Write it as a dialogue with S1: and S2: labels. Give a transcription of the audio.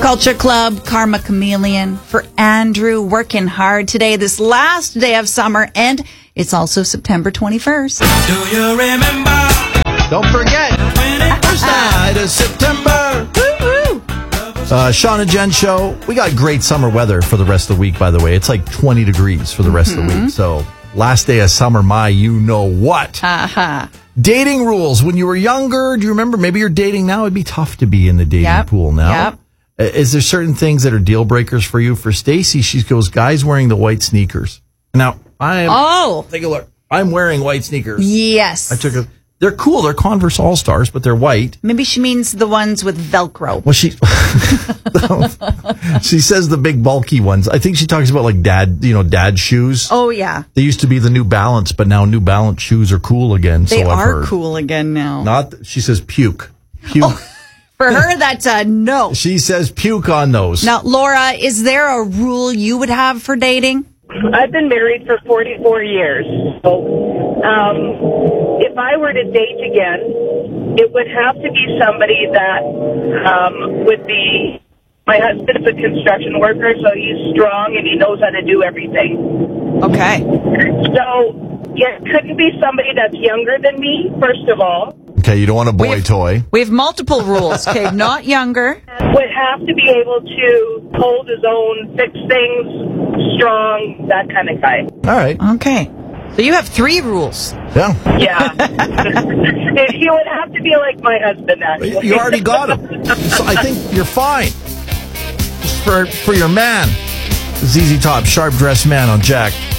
S1: Culture Club, Karma Chameleon. For Andrew, working hard today, this last day of summer, and it's also September 21st.
S2: Do you remember?
S3: Don't forget, first night of September. Sean and Jen show. We got great summer weather for the rest of the week, by the way. It's like 20 degrees for the rest of the week. So, last day of summer, my you know what. Dating rules. When you were younger, do you remember? Maybe you're dating now. It'd be tough to be in the dating pool now. Is there certain things that are deal breakers for you? For Stacy, she goes, guys wearing the white sneakers. Now, take a look. I'm wearing white sneakers.
S1: Yes.
S3: They're cool. They're Converse All-Stars, but they're white.
S1: Maybe she means the ones with Velcro.
S3: Well, she says the big bulky ones. I think she talks about like dad shoes.
S1: Oh, yeah.
S3: They used to be the New Balance, but now New Balance shoes are cool again.
S1: They
S3: so I've
S1: are
S3: heard.
S1: cool again now.
S3: She says puke. Puke.
S1: Oh, for her, that's a no.
S3: She says puke on those.
S1: Now, Laura, is there a rule you would have for dating?
S4: I've been married for 44 years. So, if I were to date again, it would have to be somebody that would be... My husband's a construction worker, so he's strong and he knows how to do everything.
S1: Okay.
S4: So, it couldn't be somebody that's younger than me, first of all.
S3: Okay, you don't want a boy toy.
S1: We have multiple rules, okay? Not younger.
S4: Would have to be able to hold his own, fix things, strong, that kind of guy.
S3: All right.
S1: Okay. So you have 3 rules.
S3: Yeah.
S4: Yeah. He would have to be like my husband, actually.
S3: You already got him. So I think you're fine. Just for your man. ZZ Top, Sharp Dressed Man on Jack.